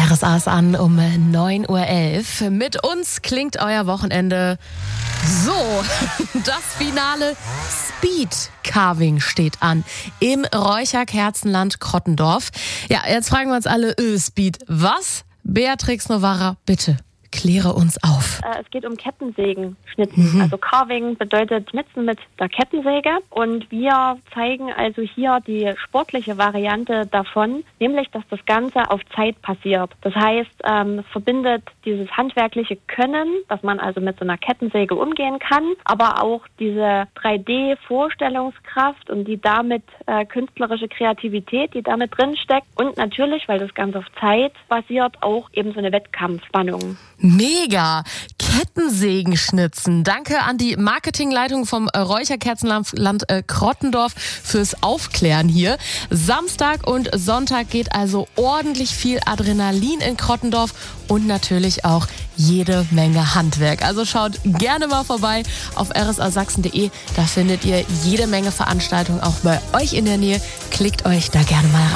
RSA ist an um 9.11 Uhr. Mit uns klingt euer Wochenende so. Das Finale Speed Carving steht an im Räucherkerzenland Krottendorf. Ja, jetzt fragen wir uns alle, Speed, was? Beatrix Novara, bitte. Kläre uns auf. Es geht um Kettensägen schnitzen. Also Carving bedeutet Schnitzen mit der Kettensäge. Und wir zeigen also hier die sportliche Variante davon, nämlich, dass das Ganze auf Zeit passiert. Das heißt, es verbindet dieses handwerkliche Können, dass man also mit so einer Kettensäge umgehen kann, aber auch diese 3D-Vorstellungskraft und die damit künstlerische Kreativität, die damit drin steckt. Und natürlich, weil das Ganze auf Zeit basiert, auch eben so eine Wettkampfspannung. Mega! Kettensägen schnitzen. Danke an die Marketingleitung vom Räucherkerzenland Krottendorf fürs Aufklären hier. Samstag und Sonntag geht also ordentlich viel Adrenalin in Krottendorf und natürlich auch jede Menge Handwerk. Also schaut gerne mal vorbei auf rsasachsen.de. Da findet ihr jede Menge Veranstaltungen auch bei euch in der Nähe. Klickt euch da gerne mal rein.